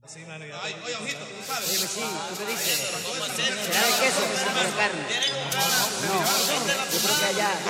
Sí, mano, ya Ay, oye, ojito, tú sabes. Oye, sí, ¿tú qué dices? ¿Será de queso o de carne? No, yo creo que allá